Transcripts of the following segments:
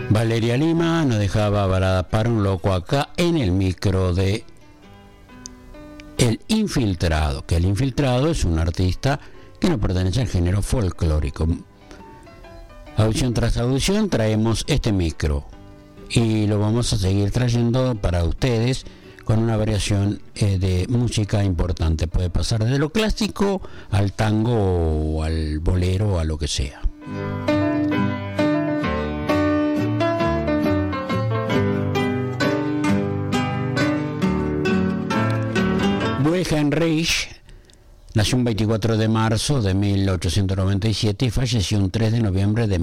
Valeria Lima nos dejaba varada para un loco acá en el micro de El Infiltrado, que El Infiltrado es un artista que no pertenece al género folclórico. Audición tras audición traemos este micro y lo vamos a seguir trayendo para ustedes con una variación de música importante. Puede pasar de lo clásico al tango o al bolero o a lo que sea. Wilhelm Reich nació un 24 de marzo de 1897 y falleció un 3 de noviembre de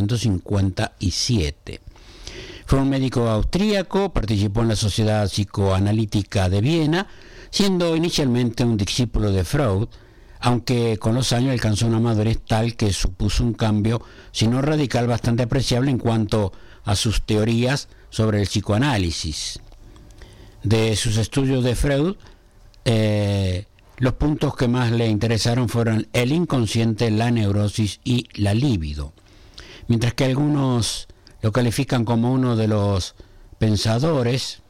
1957. Fue un médico austríaco, participó en la Sociedad Psicoanalítica de Viena, siendo inicialmente un discípulo de Freud, aunque con los años alcanzó una madurez tal que supuso un cambio, si no radical, bastante apreciable en cuanto a sus teorías sobre el psicoanálisis. De sus estudios de Freud, los puntos que más le interesaron fueron el inconsciente, la neurosis y la libido, mientras que algunos lo califican como uno de los pensadores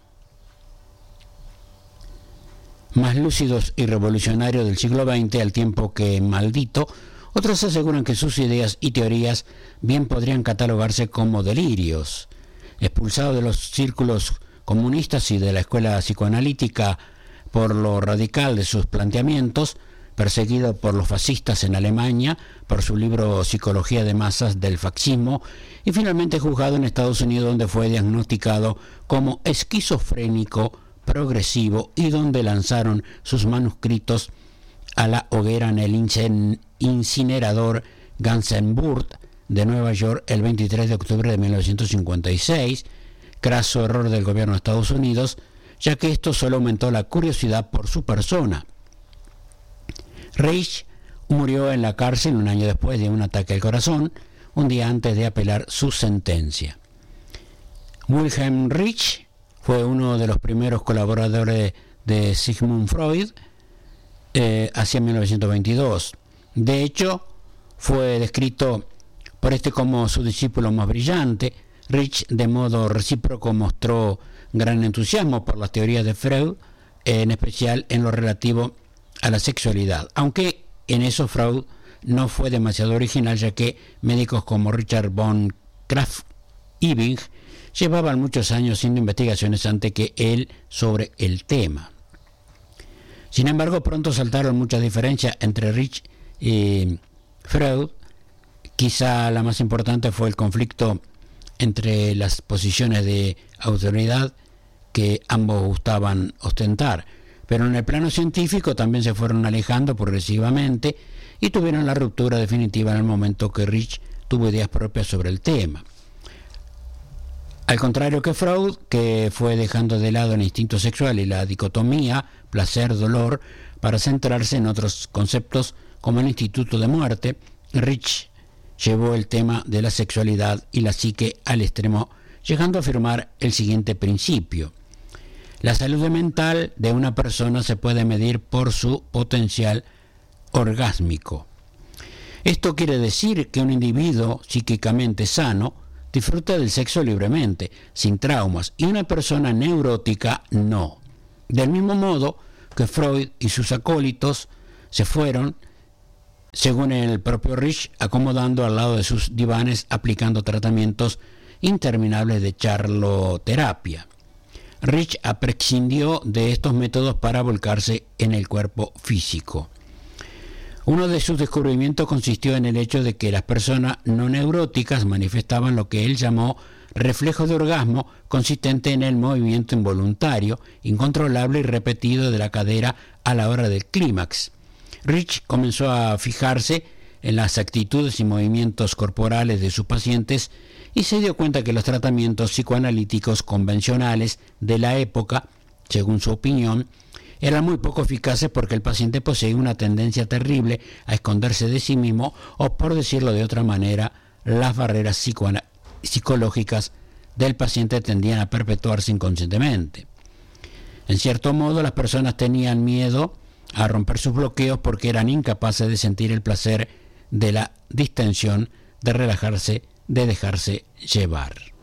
más lúcidos y revolucionarios del siglo XX, al tiempo que maldito. Otros aseguran que sus ideas y teorías bien podrían catalogarse como delirios. Expulsado de los círculos comunistas y de la escuela psicoanalítica por lo radical de sus planteamientos, perseguido por los fascistas en Alemania por su libro Psicología de masas del fascismo, y finalmente juzgado en Estados Unidos, donde fue diagnosticado como esquizofrénico progresivo y donde lanzaron sus manuscritos a la hoguera en el incinerador Gansevoort de Nueva York el 23 de octubre de 1956, craso error del gobierno de Estados Unidos, ya que esto solo aumentó la curiosidad por su persona. Reich murió en la cárcel un año después de un ataque al corazón, un día antes de apelar su sentencia. Wilhelm Reich fue uno de los primeros colaboradores de Sigmund Freud hacia 1922. De hecho, fue descrito por este como su discípulo más brillante. Reich, de modo recíproco, mostró gran entusiasmo por las teorías de Freud, en especial en lo relativo a la sexualidad, aunque en eso Freud no fue demasiado original, ya que médicos como Richard von Krafft-Ebing llevaban muchos años haciendo investigaciones antes que él sobre el tema. Sin embargo, pronto saltaron muchas diferencias entre Reich y Freud. Quizá la más importante fue el conflicto entre las posiciones de autoridad que ambos gustaban ostentar, pero en el plano científico también se fueron alejando progresivamente y tuvieron la ruptura definitiva en el momento que Reich tuvo ideas propias sobre el tema. Al contrario que Freud, que fue dejando de lado el instinto sexual y la dicotomía placer-dolor para centrarse en otros conceptos como el instituto de muerte, Reich llevó el tema de la sexualidad y la psique al extremo, llegando a afirmar el siguiente principio: la salud mental de una persona se puede medir por su potencial orgásmico. Esto quiere decir que un individuo psíquicamente sano disfruta del sexo libremente, sin traumas, y una persona neurótica no. Del mismo modo que Freud y sus acólitos se fueron, según el propio Reich, acomodando al lado de sus divanes, aplicando tratamientos interminables de charloterapia. Reich prescindió de estos métodos para volcarse en el cuerpo físico. Uno de sus descubrimientos consistió en el hecho de que las personas no neuróticas manifestaban lo que él llamó reflejo de orgasmo, consistente en el movimiento involuntario, incontrolable y repetido de la cadera a la hora del clímax. Reich comenzó a fijarse en las actitudes y movimientos corporales de sus pacientes y se dio cuenta que los tratamientos psicoanalíticos convencionales de la época, según su opinión, eran muy poco eficaces porque el paciente poseía una tendencia terrible a esconderse de sí mismo, o, por decirlo de otra manera, las barreras psicológicas del paciente tendían a perpetuarse inconscientemente. En cierto modo, las personas tenían miedo a romper sus bloqueos porque eran incapaces de sentir el placer de la distensión, de relajarse, de dejarse llevar.